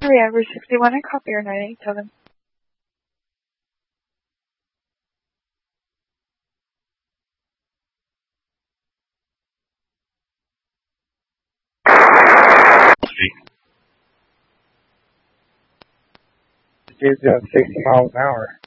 Area Route 61 and Copier 987. It's 60 miles an hour.